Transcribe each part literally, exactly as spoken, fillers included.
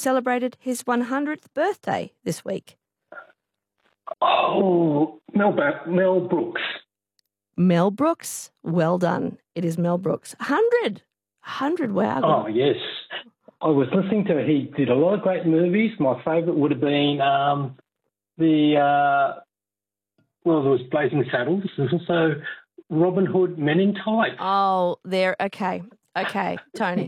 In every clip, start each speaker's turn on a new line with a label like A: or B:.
A: celebrated his one hundredth birthday this week?
B: Oh, Mel, ba- Mel Brooks.
A: Mel Brooks. Well done. It is Mel Brooks. one hundred. one hundred, wow.
B: Oh, yes. I was listening to it. He did a lot of great movies. My favourite would have been um, the, uh, well, there was Blazing Saddles. There's also Robin Hood Men in Tights.
A: Oh, there. Okay. Okay, Tony.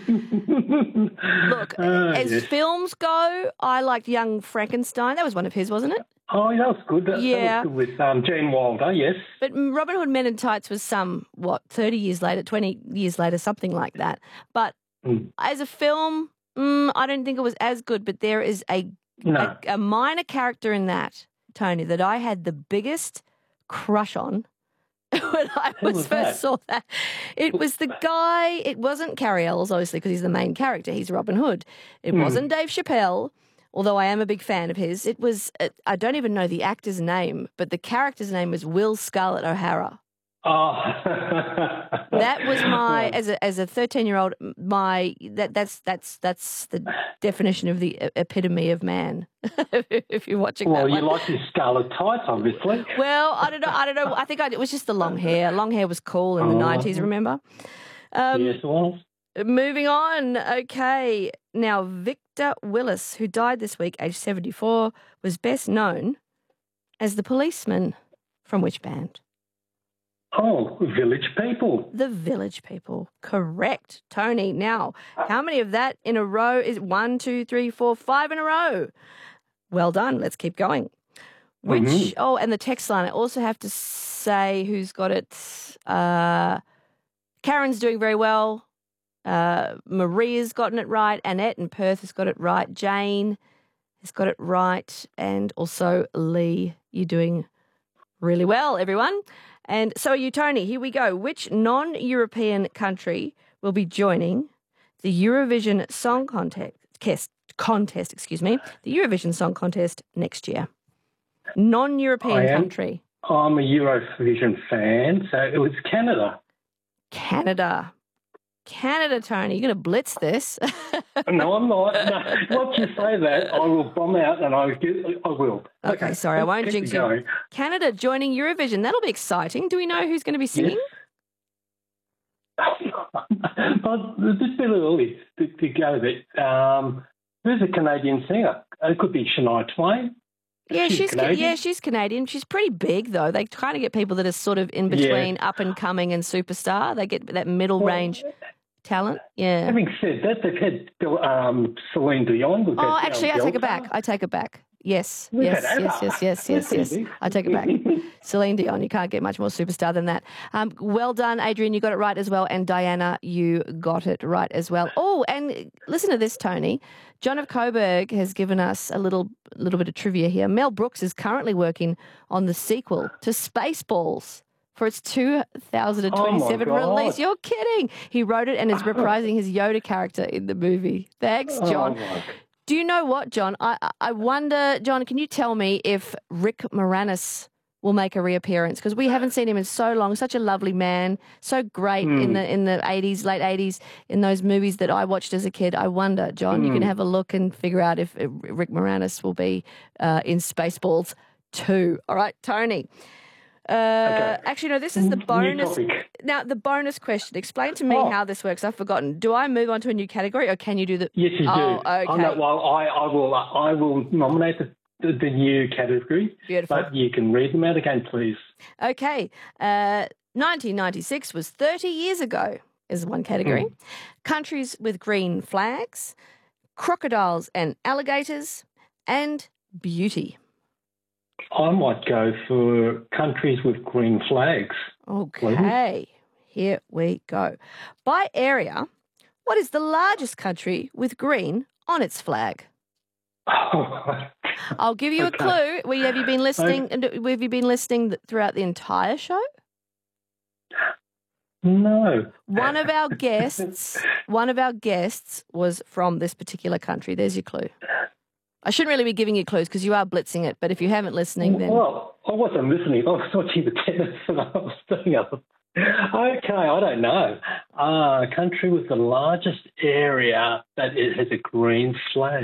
A: Look,
B: uh,
A: as
B: yes.
A: films go, I liked Young Frankenstein. That was one of his, wasn't it?
B: Oh, that was good. That,
A: yeah.
B: that was good with um, Gene Wilder, yes.
A: But Robin Hood Men in Tights was some, what, thirty years later, twenty years later, something like that. But mm. as a film, mm, I don't think it was as good, but there is a,
B: no.
A: a, a minor character in that, Tony, that I had the biggest crush on when I was
B: was
A: first
B: that?
A: saw that. It was the guy, it wasn't Cary Elwes, obviously, because he's the main character. He's Robin Hood. It mm. wasn't Dave Chappelle, although I am a big fan of his. It was, I don't even know the actor's name, but the character's name was Will Scarlett O'Hara.
B: Oh.
A: That was my, as a as a thirteen-year-old, my, that that's that's that's the definition of the epitome of man, if you're watching
B: well,
A: that
B: Well, you
A: one.
B: like his scarlet tights, obviously.
A: Well, I don't know, I don't know. I think I, it was just the long hair. Long hair was cool in the oh. nineties, remember?
B: Um, yes, it was.
A: Moving on, okay. Now, Victor Willis, who died this week, age seventy-four, was best known as the policeman from which band?
B: Oh, Village People.
A: The Village People. Correct, Tony. Now, how many of that in a row is it? One, two, three, four, five in a row? Well done. Let's keep going. Which, mm-hmm. oh, and the text line, I also have to say who's got it. Uh, Karen's doing very well. Uh, Maria's gotten it right. Annette in Perth has got it right. Jane has got it right. And also Lee, you're doing really well, everyone. And so are you, Tony. Here we go. Which non-European country will be joining the Eurovision Song Contest, contest, excuse me, the Eurovision Song Contest next year? Non-European country.
B: I'm a Eurovision fan, so it was Canada.
A: Canada. Canada, Tony. You're going to blitz this.
B: No, I'm not. No. Once you say that, I will bomb out and I, get, I will.
A: Okay, okay, sorry, I won't jinx you. Canada joining Eurovision. That'll be exciting. Do we know who's going to be singing?
B: Yes. But it's a bit early to, to go there. Um, who's a Canadian singer? It could be Shania Twain.
A: Yeah, she's, she's Canadian. Yeah, she's Canadian. She's pretty big, though. They kind of get people that are sort of in between yeah. up and coming and superstar. They get that middle well, range talent. Yeah.
B: Having said that, they've had um, Celine Dion. We've
A: oh,
B: had,
A: actually,
B: um,
A: I take it back. I take it back. Yes,
B: We've
A: yes, yes, yes, yes, yes, yes, yes. I take it back. Celine Dion, you can't get much more superstar than that. Um, well done, Adrian. You got it right as well. And Diana, you got it right as well. Oh, and listen to this, Tony. John of Coburg has given us a little little bit of trivia here. Mel Brooks is currently working on the sequel to Spaceballs for its two thousand twenty-seven
B: oh
A: release. You're kidding. He wrote it and is reprising his Yoda character in the movie. Thanks, John.
B: Oh
A: Do you know what, John? I, I wonder, John, can you tell me if Rick Moranis will make a reappearance? Because we haven't seen him in so long. Such a lovely man, so great mm. in the in the eighties, late eighties, in those movies that I watched as a kid. I wonder, John, mm. you can have a look and figure out if Rick Moranis will be uh, in Spaceballs two. All right, Tony. Uh,
B: okay.
A: Actually, no, this is the bonus. Now, the bonus question. Explain to me oh. how this works. I've forgotten. Do I move on to a new category or can you do the...
B: Yes, you
A: oh,
B: do.
A: Okay.
B: Oh, no, well, I, I, will, I will nominate the, the, the new category.
A: Beautiful.
B: But you can read them out again, please.
A: Okay. Uh, nineteen ninety-six was thirty years ago is one category. Mm. Countries with green flags, crocodiles and alligators, and beauty.
B: I might go for countries with green flags.
A: Okay, please. Here we go. By area, what is the largest country with green on its flag?
B: Oh.
A: I'll give you okay. a clue. Have you been listening? Okay. Have you been listening throughout the entire show?
B: No.
A: One of our guests, one of our guests was from this particular country. There's your clue. I shouldn't really be giving you clues because you are blitzing it, but if you haven't listening, then...
B: Well, I wasn't listening. I was watching the tennis and I was doing it. Okay, I don't know. Uh, a country with the largest area that it has a green flag.